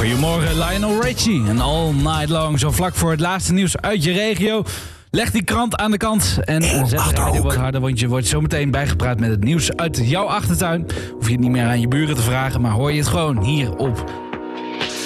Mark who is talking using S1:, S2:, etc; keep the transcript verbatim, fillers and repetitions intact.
S1: Goedemorgen, Lionel Richie. En all night long, zo vlak voor het laatste nieuws uit je regio. Leg die krant aan de kant en zet de radio wat harder, want je wordt zometeen bijgepraat met het nieuws uit jouw achtertuin. Hoef je het niet meer aan je buren te vragen, maar hoor je het gewoon hier op